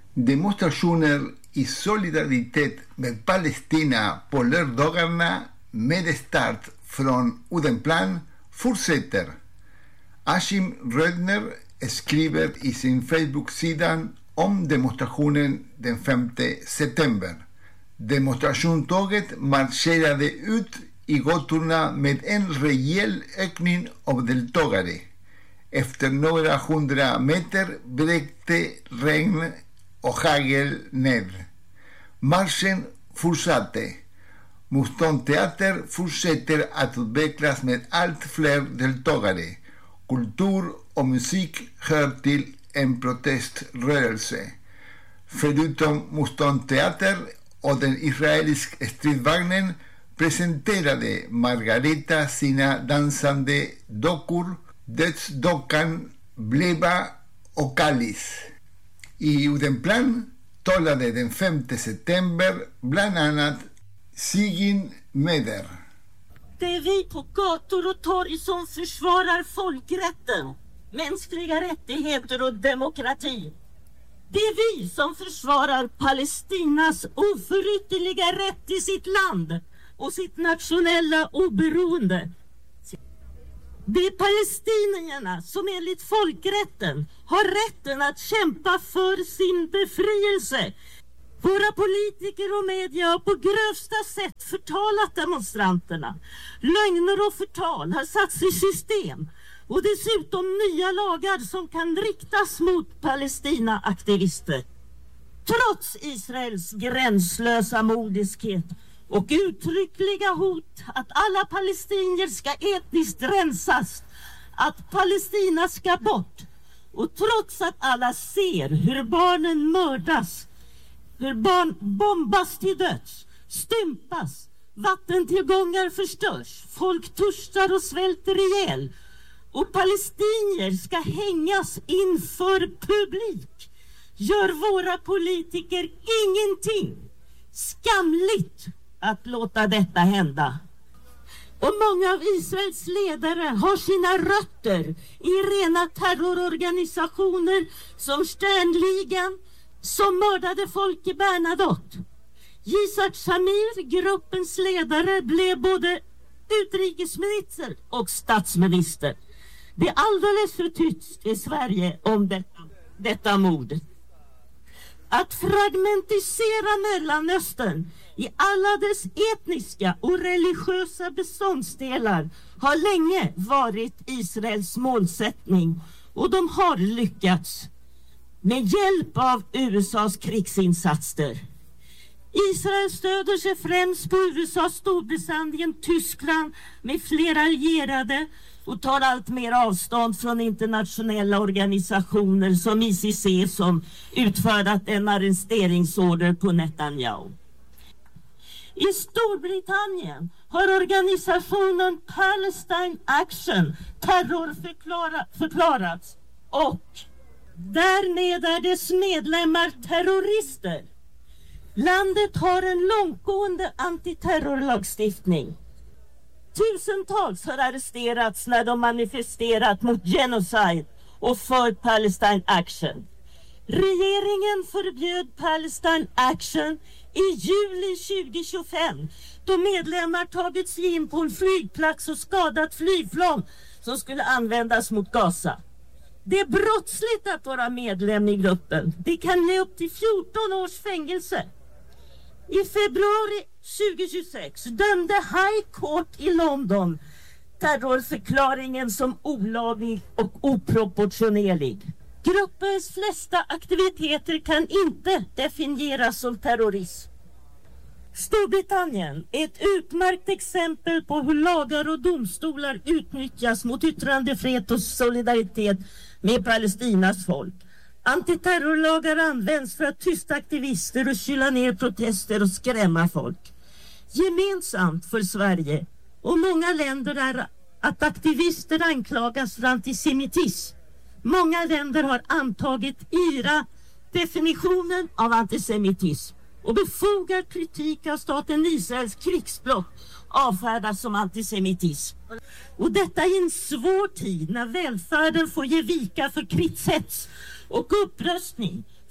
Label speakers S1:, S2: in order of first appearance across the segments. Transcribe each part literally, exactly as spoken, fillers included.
S1: Demonstrationer i solidaritet med Palestina på lördagarna med start från Odenplan fortsätter. Achim Rödner skriver i sin Facebook-sida om demonstrationen den femte september. Demonstrationståget marscherade ut i gatorna med en rejäl ökning av deltagare. Efter några hundra meter bräckte regn och hagel ned. Marschen fortsatte. Motståndsteater fortsätter att utvecklas med allt fler deltagare. Kultur och musik hör till en proteströrelse. Förutom motståndsteater och den israeliska stridsvagnen presenterade Margareta sina dansande dockor, Dödsdockan, Bleba och Kalis. I Odenplan talade den femte september bland annat Sigyn Meder.
S2: Det är vi på gator och torg som försvarar folkrätten, mänskliga rättigheter och demokrati. Det är vi som försvarar Palestinas oförytterliga rätt till sitt land och sitt nationella oberoende. Det är palestinierna som enligt folkrätten har rätten att kämpa för sin befrielse. Våra politiker och media har på grövsta sätt förtalat demonstranterna. Lögner och förtal har satts i system. Och dessutom nya lagar som kan riktas mot Palestina-aktivister. Trots Israels gränslösa modiskhet och uttryckliga hot att alla palestinier ska etniskt rensas, att Palestina ska bort, och trots att alla ser hur barnen mördas, hur barn bombas till döds, stympas, vattentillgångar förstörs, folk törstar och svälter ihjäl, och palestinier ska hängas inför publik, gör våra politiker ingenting. Skamligt att låta detta hända. Och många av Israels ledare har sina rötter i rena terrororganisationer som Sternligan, som mördade folk i Bernadotte. Yitzhak Shamir, gruppens ledare, blev både utrikesminister och statsminister. Det är alldeles för tyst i Sverige om detta, detta mord. Att fragmentisera Mellanöstern i alla dess etniska och religiösa beståndsdelar har länge varit Israels målsättning, och de har lyckats med hjälp av U S A:s krigsinsatser. Israel stöder sig främst på U S A, Storbritannien, Tyskland med flera allierade och tar allt mer avstånd från internationella organisationer som I C C, som utfärdat en arresteringsorder på Netanyahu. I Storbritannien har organisationen Palestine Action terrorförklarats, och därmed är dess medlemmar terrorister. Landet har en långtgående antiterrorlagstiftning. Tusentals har arresterats när de manifesterat mot genocide och för Palestine Action. Regeringen förbjöd Palestine Action i juli tjugo tjugofem, då medlemmar tagit sig in på en flygplats och skadat flygplan som skulle användas mot Gaza. Det är brottsligt att vara medlem i gruppen. Det kan ge upp till fjorton års fängelse. I februari tjugo tjugosex dömde High Court i London terrorförklaringen som olaglig och oproportionerlig. Gruppens flesta aktiviteter kan inte definieras som terrorism. Storbritannien är ett utmärkt exempel på hur lagar och domstolar utnyttjas mot yttrandefrihet och solidaritet med Palestinas folk. Antiterrorlagar används för att tysta aktivister och kyla ner protester och skrämma folk. Gemensamt för Sverige och många länder är att aktivister anklagas för antisemitism. Många länder har antagit I R A-definitionen av antisemitism, och befogad kritik av staten Israels krigsbrott avfärdas som antisemitism. Och detta i en svår tid när välfärden får ge vika för krigshets och uppröstning,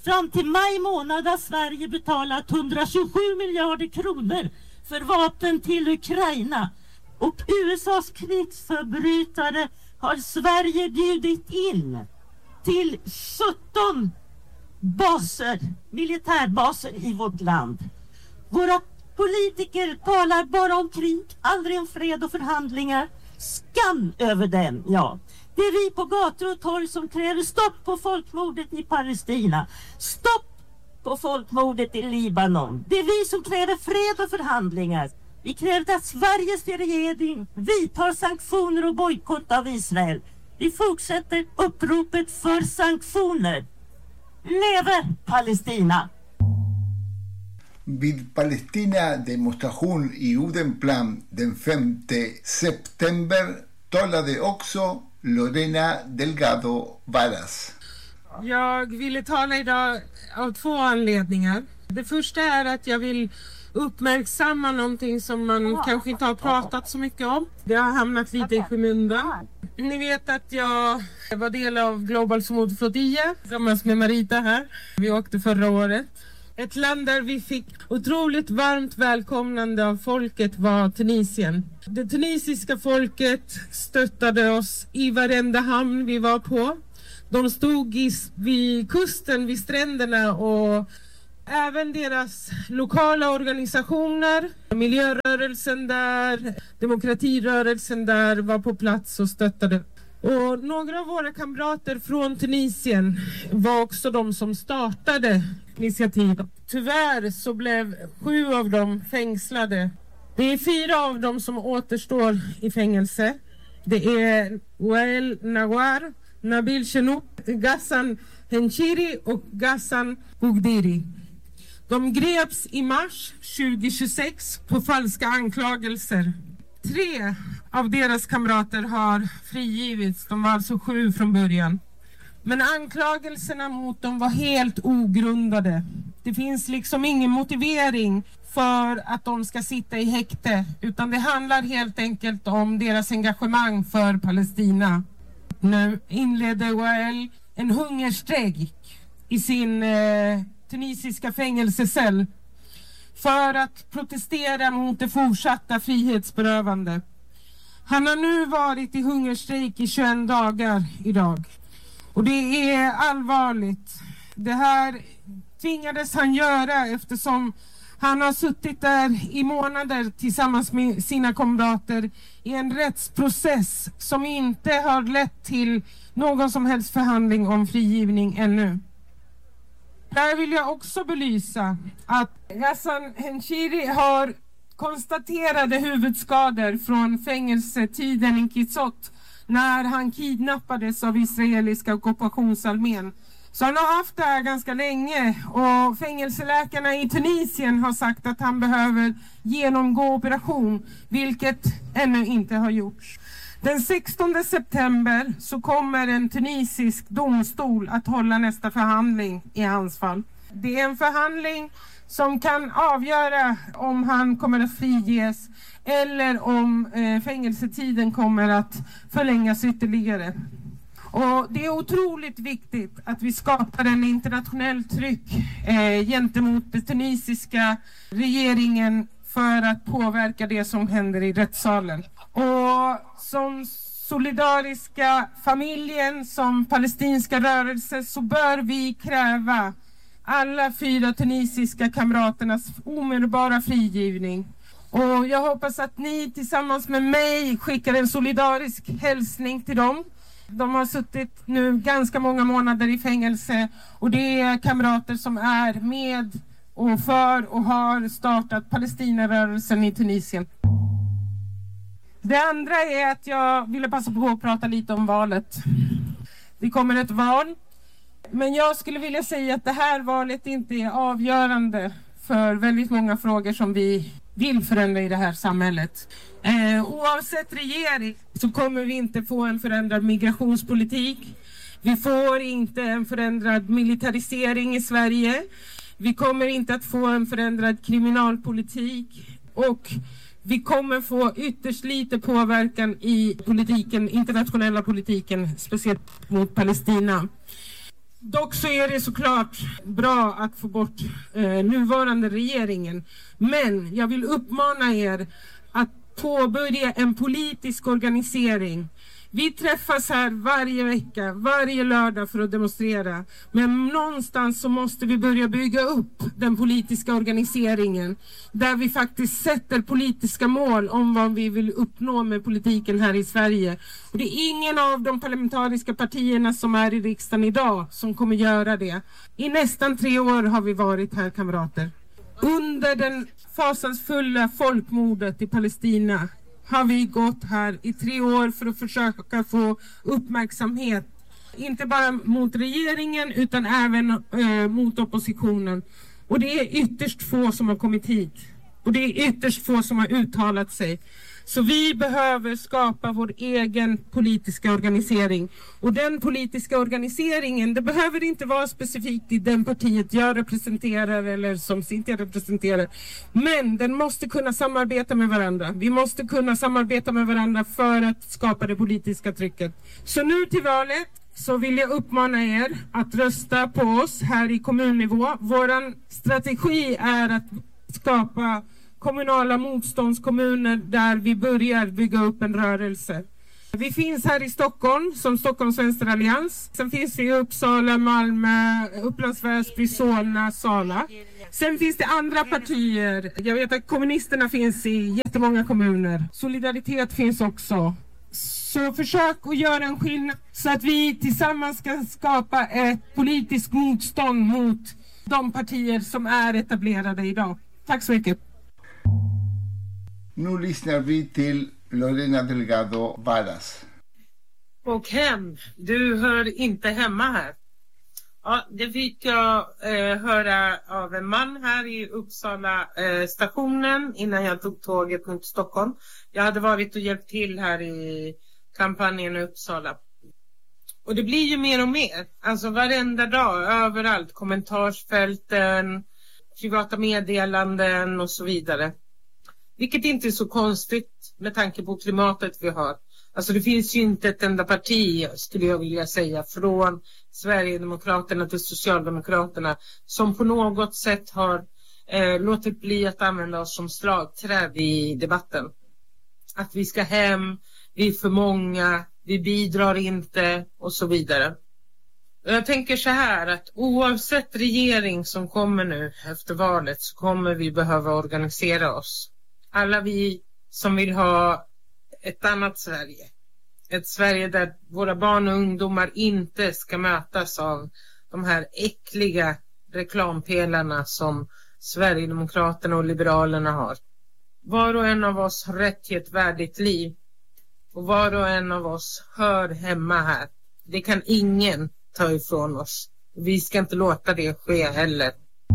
S2: Fram till maj månad har Sverige betalat hundratjugosju miljarder kronor för vapen till Ukraina. Och U S A:s krigsförbrytare har Sverige bjudit in till sjutton baser, militärbaser i vårt land. Våra politiker talar bara om krig, aldrig om fred och förhandlingar. Skam över dem, ja. Det är vi på gator och torg som kräver stopp på folkmordet i Palestina. Stopp på folkmordet i Libanon. Det är vi som kräver fred och förhandlingar. Vi kräver att Sveriges regering vidtar sanktioner och bojkott av Israel. Vi fortsätter uppropet för sanktioner. Leve Palestina!
S1: Vid Palestina-demonstration i Odenplan den femte september talade också Lorena Delgado Varas.
S3: Jag ville tala idag av två anledningar. Det första är att jag vill uppmärksamma någonting som man kanske inte har pratat så mycket om. Det har hamnat lite i skymundan. Ni vet att jag var del av Global Smooth Flotilla tillsammans med Marita här. Vi åkte förra året. Ett land där vi fick otroligt varmt välkomnande av folket var Tunisien. Det tunisiska folket stöttade oss i varenda hamn vi var på. De stod i, vid kusten, vid stränderna, och även deras lokala organisationer, miljörörelsen där, demokratirörelsen där var på plats och stöttade. Och några av våra kamrater från Tunisien var också de som startade initiativet. Tyvärr så blev sju av dem fängslade. Det är fyra av dem som återstår i fängelse. Det är Wael Nawar, Nabil Chenouk, Ghassan Henchiri och Ghassan Bougdiri. De greps i mars tjugohundratjugosex på falska anklagelser. Tre av deras kamrater har frigivits. De var alltså sju från början. Men anklagelserna mot dem var helt ogrundade. Det finns liksom ingen motivering för att de ska sitta i häkte, utan det handlar helt enkelt om deras engagemang för Palestina. Nu inledde Wael en hungerstrejk i sin eh, tunisiska fängelsecell för att protestera mot det fortsatta frihetsberövande. Han har nu varit i hungerstrejk i tjugoett dagar idag. Och det är allvarligt. Det här tvingades han göra eftersom han har suttit där i månader tillsammans med sina kamrater i en rättsprocess som inte har lett till någon som helst förhandling om frigivning ännu. Där vill jag också belysa att Ghassan Henchiri har konstaterade huvudskador från fängelsetiden i Kitzot när han kidnappades av israeliska ockupationsarmén. Så han har haft det här ganska länge, och fängelseläkarna i Tunisien har sagt att han behöver genomgå operation, vilket ännu inte har gjorts. Den sextonde september så kommer en tunisisk domstol att hålla nästa förhandling i hans fall. Det är en förhandling som kan avgöra om han kommer att friges eller om eh, fängelsetiden kommer att förlängas ytterligare. Och det är otroligt viktigt att vi skapar en internationell tryck eh, gentemot den tunisiska regeringen för att påverka det som händer i rättssalen. Och som solidariska familjen, som palestinska rörelser, så bör vi kräva alla fyra tunisiska kamraternas omedelbara frigivning. Och jag hoppas att ni tillsammans med mig skickar en solidarisk hälsning till dem. De har suttit nu ganska många månader i fängelse, och det är kamrater som är med och för och har startat Palestinarörelsen i Tunisien. Det andra är att jag ville passa på att prata lite om valet. Det kommer ett val, men jag skulle vilja säga att det här valet inte är avgörande för väldigt många frågor som vi vill förändra i det här samhället. Eh, oavsett regering så kommer vi inte få en förändrad migrationspolitik. Vi får inte en förändrad militarisering i Sverige. Vi kommer inte att få en förändrad kriminalpolitik. Och vi kommer få ytterst lite påverkan i politiken, internationella politiken, speciellt mot Palestina. Dock så är det såklart bra att få bort eh, nuvarande regeringen. Men jag vill uppmana er att påbörja en politisk organisering. Vi träffas här varje vecka, varje lördag för att demonstrera. Men någonstans så måste vi börja bygga upp den politiska organiseringen. Där vi faktiskt sätter politiska mål om vad vi vill uppnå med politiken här i Sverige. Och det är ingen av de parlamentariska partierna som är i riksdagen idag som kommer göra det. I nästan tre år har vi varit här, kamrater. Under den fasansfulla folkmordet i Palestina har vi gått här i tre år för att försöka få uppmärksamhet. Inte bara mot regeringen utan även eh, mot oppositionen. Och det är ytterst få som har kommit hit. Och det är ytterst få som har uttalat sig. Så vi behöver skapa vår egen politiska organisering. Och den politiska organiseringen, det behöver inte vara specifikt i den partiet jag representerar eller som Cynthia representerar. Men den måste kunna samarbeta med varandra. Vi måste kunna samarbeta med varandra för att skapa det politiska trycket. Så nu till valet så vill jag uppmana er att rösta på oss här i kommunnivå. Vår strategi är att skapa kommunala motståndskommuner där vi börjar bygga upp en rörelse. Vi finns här i Stockholm som Stockholms Vänsterallians. Sen finns vi i Uppsala, Malmö, Upplands Väsby, Solna, Sala. Sen finns det andra partier. Jag vet att kommunisterna finns i jättemånga kommuner. Solidaritet finns också. Så försök att göra en skillnad så att vi tillsammans ska skapa ett politiskt motstånd mot de partier som är etablerade idag. Tack så mycket.
S1: Nu lyssnar vi till Lorena Delgado Varas.
S3: Och hem, du hör inte hemma här. Ja, det fick jag eh, höra av en man här i Uppsala eh, stationen innan jag tog tåget mot Stockholm. Jag hade varit och hjälpt till här i kampanjen i Uppsala. Och det blir ju mer och mer. Alltså varenda dag, överallt. Kommentarsfälten, privata meddelanden och så vidare. Vilket inte är så konstigt med tanke på klimatet vi har. Alltså det finns ju inte ett enda parti, skulle jag vilja säga, från Sverigedemokraterna till Socialdemokraterna som på något sätt har eh, låtit bli att använda oss som slagträd i debatten. Att vi ska hem, vi är för många, vi bidrar inte och så vidare. Jag tänker så här att oavsett regering som kommer nu efter valet så kommer vi behöva organisera oss. Alla vi som vill ha ett annat Sverige. Ett Sverige där våra barn och ungdomar inte ska mötas av de här äckliga reklampelarna som Sverigedemokraterna och Liberalerna har. Var och en av oss har rätt till ett värdigt liv. Och var och en av oss hör hemma här. Det kan ingen ta ifrån oss. Vi ska inte låta det ske heller.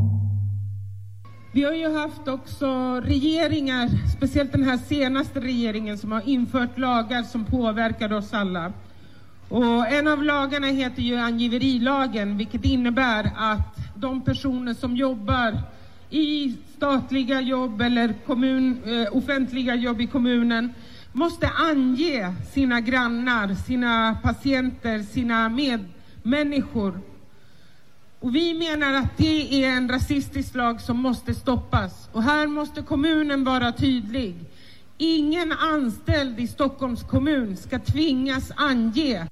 S3: Vi har ju haft också regeringar, speciellt den här senaste regeringen som har infört lagar som påverkar oss alla. Och en av lagarna heter ju angiverilagen, vilket innebär att de personer som jobbar i statliga jobb eller kommun, eh, offentliga jobb i kommunen måste ange sina grannar, sina patienter, sina medmänniskor. Och vi menar att det är en rasistisk lag som måste stoppas. Och här måste kommunen vara tydlig. Ingen anställd i Stockholms kommun ska tvingas ange.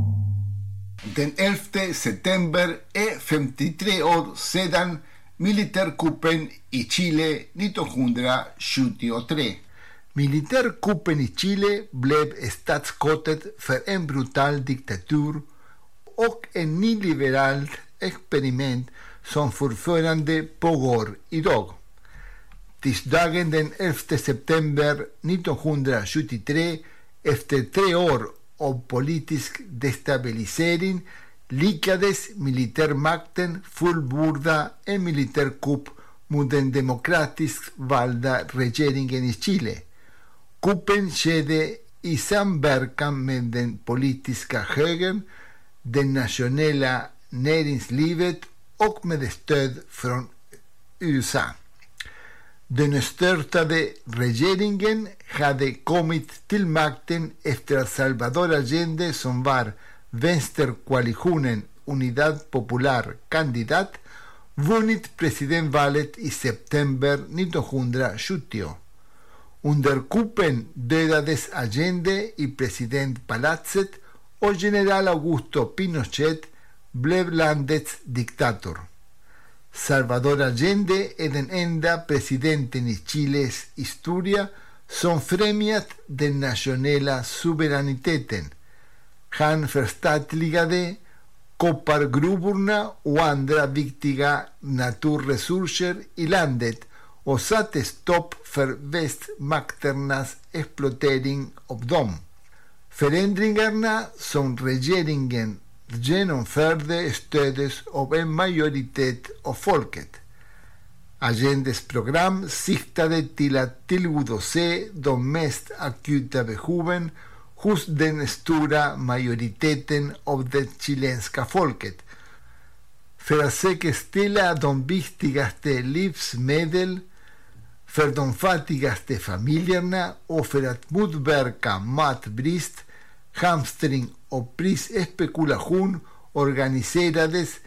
S1: Den elfte september är femtiotre år sedan militärkuppen i Chile nittonhundrasjuttiotre. Militärkuppen i Chile blev startskottet för en brutal diktatur och en nyliberal experiment som fortfarande pågår idag. Tisdagen den elfte september nittonhundrasjuttiotre, efter tre år av politisk destabilisering, lyckades militärmakten fullborda en militärkupp mot den demokratiskt valda regeringen i Chile. Kuppen skedde i samverkan med den politiska högern, den nationella näringslivet och med stöd från U S A. Den störtade regeringen hade kommit till makten efter att Salvador Allende, som var vänsterkoalitionen Unidad Popular kandidat vunnit presidentvalet i september nitohundrasjuttio. Under kuppen dödades Allende i presidentpalatset och general Augusto Pinochet blev landets diktator. Salvador Allende är den enda presidenten i Chiles historia som främjat den nationella suveräniteten. Han förstatligade koppargruvorna och andra viktiga naturresurser i landet och satte stopp för västmakternas exploatering av dem. Förändringarna som regeringen genomförde stöddes av en majoritet av folket. Allendes program siktade till att tillgodose de mest akuta behoven hos den stora majoriteten av det chilenska folket, för att säkerställa de viktigaste livsmedel för de fattigaste familjerna och för att motverka matbrist, hamstring och prisspekulation organiserades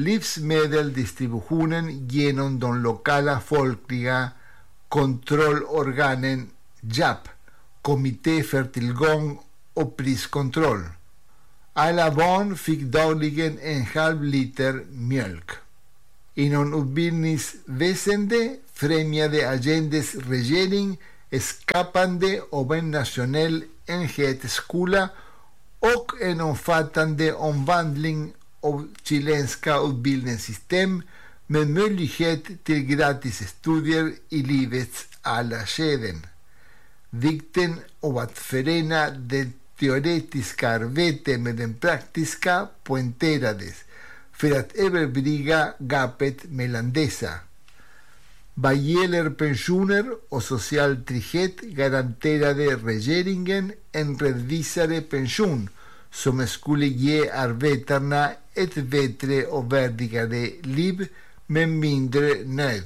S1: livsmedelsdistributionen genom de lokala folkliga kontrollorganen J A P, Kommitté för tillgång och priskontroll. Alla barn fick dagligen en halv liter mjölk. Inom utbildningsväsendet främjade Allendes regering skapande av en nationell enhetsskola och en omfattande omvandling av chilenska utbildningssystem med möjlighet till gratis studier i livets alla skeden. Vikten av att förena det teoretiska arbetet med den praktiska poängterades för att överbrygga gapet mellan dessa. Vad gäller pensioner och social trygghet garanterade regeringen en rättvisare pension som skulle ge arbetarna ett bättre och värdigare liv med mindre nöd.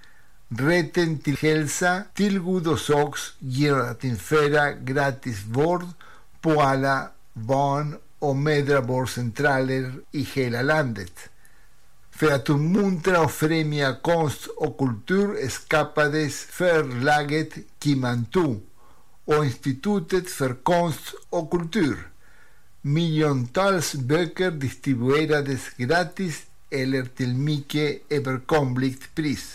S1: Rätten till hälsa tillgodosågs genom att införa gratis vård på alla barn- och mödravårdscentraler i hela landet. För att uppmuntra och främja konst och kultur skapades förlaget Kimantu och Institutet för konst och kultur. Miljontals böcker distribuerades gratis eller till mycket överkomligt pris.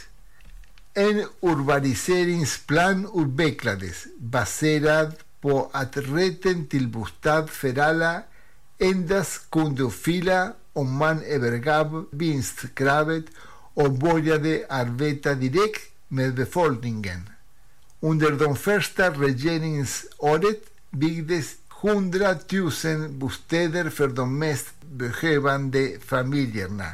S1: En urbaniseringsplan utvecklades baserad på att rätten till bostad för alla endast kunde uppfylla om man övergav vinstkravet och började arbeta direkt med befolkningen. Under de första regeringsåret byggdes hundratusen bostäder för de mest behövande familjerna.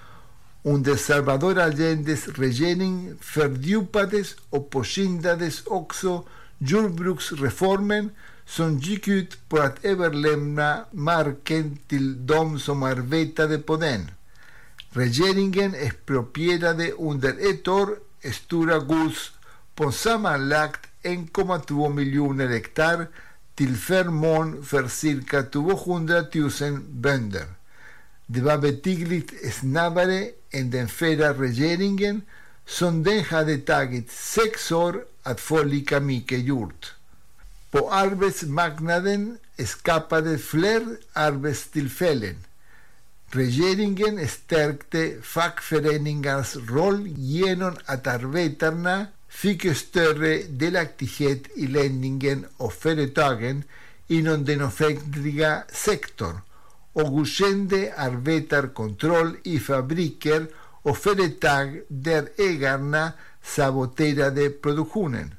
S1: Under Salvador Allendes regering fördjupades och påskyndades också jordbruksreformen som gick ut på att överlämna marken till de som arbetade på den. Regeringen exproprierade under ett år stora gods på sammanlagt en komma två miljoner hektar till förmån för cirka tvåhundratusen bönder. Det var betydligt snabbare än den förra regeringen som den hade tagit sex år att få lika mycket gjort. På arbetsmarknaden skapade fler arbetstillfällen. Regeringen stärkte fackföreningars roll genom att arbetarna fick större delaktighet i ledningen av företagen inom den offentliga sektorn och godkände arbetarkontroll i fabriker och företag där ägarna saboterade produktionen.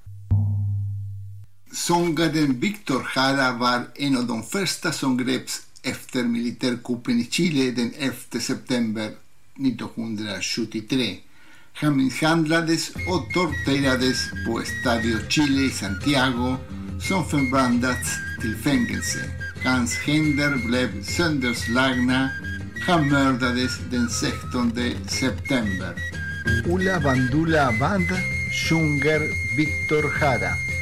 S1: Sångaren Víctor Jara var en av de första som greps efter militärkuppen i Chile den elfte september nitohundrasjuttiotre. Han misshandlades och torterades på Estadio Chile i Santiago som förvandlats till fängelse. Hans händer blev sönderslagna. Han mördades den sextonde september. Ulla Bandula Band sjunger Víctor Jara.